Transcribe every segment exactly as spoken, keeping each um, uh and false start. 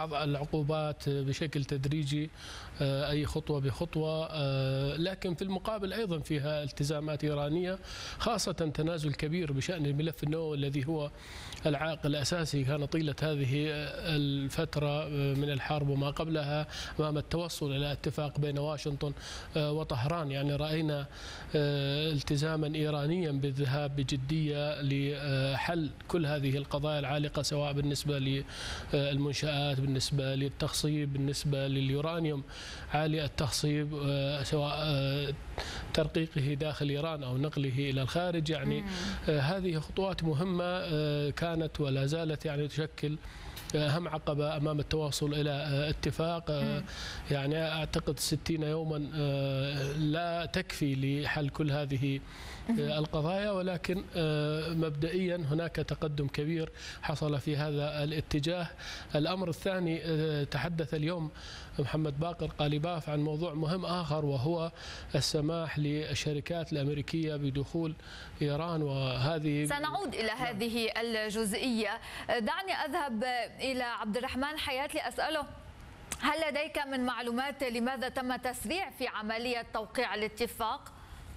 بعض العقوبات بشكل تدريجي، أي خطوة بخطوة، لكن في المقابل أيضا فيها التزامات إيرانية، خاصة تنازل كبير بشأن الملف النووي الذي هو العائق الأساسي كان طيلة هذه الفترة من الحرب وما قبلها أمام التوصل إلى اتفاق بين واشنطن وطهران. يعني رأينا التزاما إيرانيا بالذهاب بجدية لحل كل هذه القضايا العالقة، سواء بالنسبة للمنشآت، بالنسبة للتخصيب، بالنسبة لليورانيوم عالي التخصيب، سواء ترقيقه داخل إيران أو نقله إلى الخارج. يعني هذه خطوات مهمة كانت ولا زالت يعني تشكل أهم عقبة أمام التواصل إلى اتفاق. يعني أعتقد ستين يوما لا تكفي لحل كل هذه القضايا، ولكن مبدئيا هناك تقدم كبير حصل في هذا الاتجاه. الأمر الثاني، تحدث اليوم محمد باقر قالباف عن موضوع مهم آخر، وهو السماح للشركات الأمريكية بدخول إيران، وهذه سنعود إلى هذه الجزئية. دعني أذهب إلى عبد الرحمن حياة لأسأله، هل لديك من معلومات لماذا تم تسريع في عملية توقيع الاتفاق؟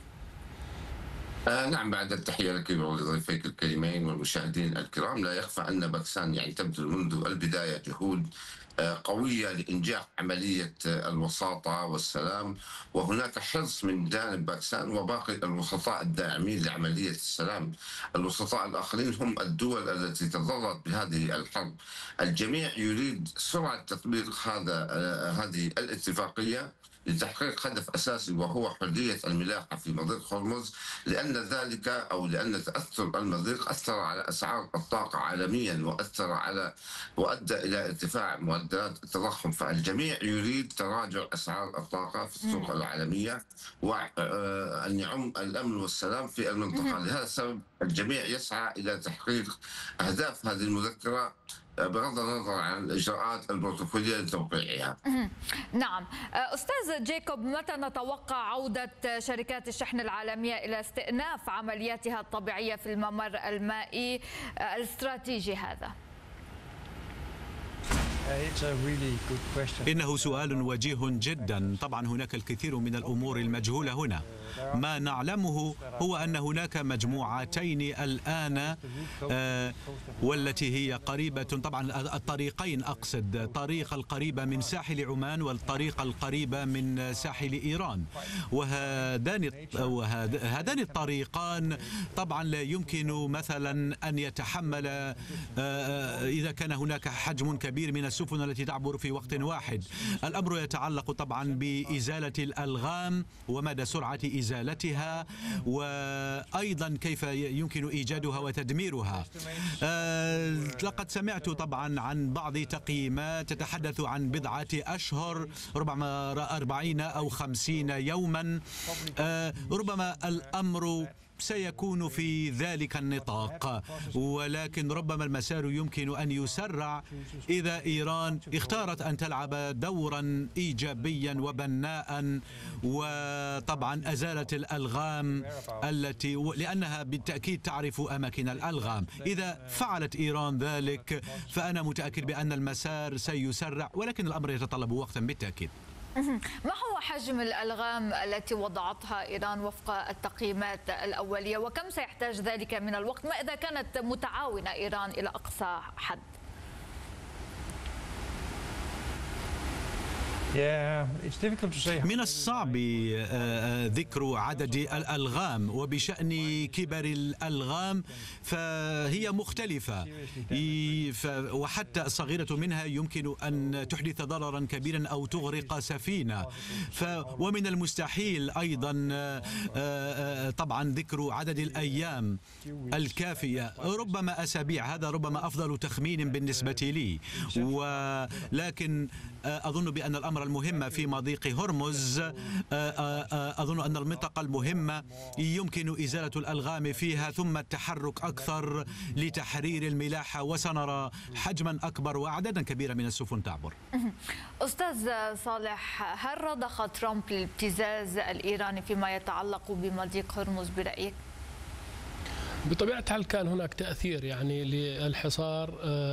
آه نعم، بعد التحية لك ولضيفيك الكريمين والمشاهدين الكرام، لا يخفى أن باكستان يعني تبذل منذ البداية جهود قوية لإنجاح عملية الوساطة والسلام، وهناك حرص من جانب باكستان وباقي الوسطاء الداعمين لعملية السلام. الوسطاء الآخرين هم الدول التي تضررت بهذه الحرب. الجميع يريد سرعة تطبيق هذا هذه الاتفاقية لتحقيق هدف أساسي، وهو حرية الملاحة في مضيق هرمز، لأن ذلك أو لأن تأثر المضيق أثر على أسعار الطاقة عالميا، وأثر على وأدى إلى ارتفاع معدلات التضخم. فالجميع يريد تراجع أسعار الطاقة في السوق العالمية وأن يعم الأمن والسلام في المنطقة. لهذا السبب الجميع يسعى إلى تحقيق أهداف هذه المذكرة بغض النظر عن الإجراءات البروتوكولية لتوقيعها. نعم أستاذ جيكوب، متى نتوقع عودة شركات الشحن العالمية إلى استئناف عملياتها الطبيعية في الممر المائي الاستراتيجي هذا؟ إنه سؤال وجيه جدا. طبعا هناك الكثير من الأمور المجهولة هنا. ما نعلمه هو أن هناك مجموعتين الآن والتي هي قريبة، طبعا الطريقين أقصد، طريق القريبة من ساحل عمان والطريق القريبة من ساحل إيران، وهذان وهذان الطريقان طبعا لا يمكن مثلا أن يتحمل إذا كان هناك حجم كبير من السفن التي تعبر في وقت واحد. الأمر يتعلق طبعا بإزالة الألغام ومدى سرعة إزالتها، وأيضا كيف يمكن إيجادها وتدميرها. أه لقد سمعت طبعا عن بعض تقييمات تتحدث عن بضعة أشهر، ربما أربعين أو خمسين يوما. أه ربما الأمر سيكون في ذلك النطاق، ولكن ربما المسار يمكن أن يسرع إذا إيران اختارت أن تلعب دورا إيجابيا وبناء، وطبعا أزالت الألغام التي لأنها بالتأكيد تعرف أماكن الألغام. إذا فعلت إيران ذلك فأنا متأكد بأن المسار سيسرع، ولكن الأمر يتطلب وقتا بالتأكيد. ما هو حجم الألغام التي وضعتها إيران وفق التقييمات الأولية، وكم سيحتاج ذلك من الوقت، ما إذا كانت متعاونة إيران إلى أقصى حد؟ من الصعب ذكر عدد الألغام، وبشأن كبر الألغام فهي مختلفة، وحتى الصغيرة منها يمكن أن تحدث ضررا كبيرا أو تغرق سفينة. ومن المستحيل أيضا طبعا ذكر عدد الأيام الكافية، ربما أسابيع، هذا ربما أفضل تخمين بالنسبة لي. ولكن أظن بأن الأمر المهم في مضيق هرمز، أظن أن المنطقة المهمة يمكن إزالة الألغام فيها ثم التحرك أكثر لتحرير الملاحة، وسنرى حجما أكبر وأعدادا كبيرة من السفن تعبر. أستاذ صالح، هل رضخ ترامب الابتزاز الإيراني فيما يتعلق بمضيق هرمز برأيك؟ بطبيعة الحال كان هناك تأثير يعني للحصار